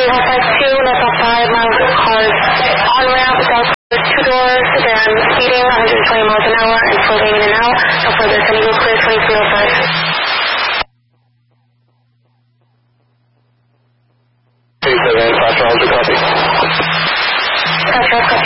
152, left off 5 miles of cars on ramp, south 2 doors, then speeding 120 miles an hour and floating in and out. No further, San Diego clear 2305. Fast Charles, copy. Fast Charles, copy.